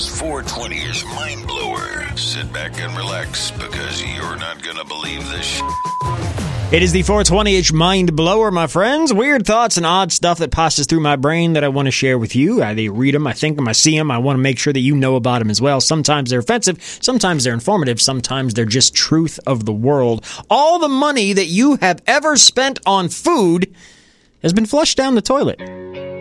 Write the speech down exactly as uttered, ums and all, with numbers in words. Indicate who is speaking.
Speaker 1: Today's four twenty-ish mind blower. Sit back and relax because you're not going to believe this shit.
Speaker 2: It is the four twenty-ish mind blower, my friends. Weird thoughts and odd stuff that passes through my brain that I want to share with you. I read them, I think them, I see them. I want to make sure that you know about them as well. Sometimes they're offensive, sometimes they're informative, sometimes they're just truth of the world. All the money that you have ever spent on food has been flushed down the toilet.